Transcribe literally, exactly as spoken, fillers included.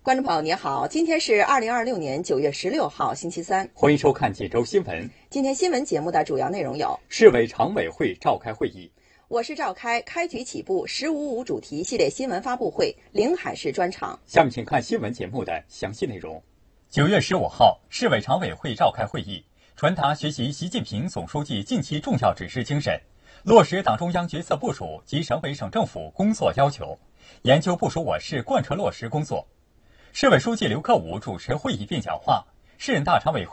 观众朋友您好，今天是二零二六年九月十六号星期三， 欢迎收看简州新闻。 今天新闻节目的主要内容有： 市委常委会召开会议， 我市召开开局起步“十五五”主题系列新闻发布会，临海市专场。 下面请看新闻节目的详细内容。 九月十五号，市委常委会召开会议，传达学习习近平总书记近期重要指示精神，落实党中央决策部署及省委省政府工作要求，研究部署我市贯彻落实工作。市委书记刘克武主持会议并讲话，市人大常委会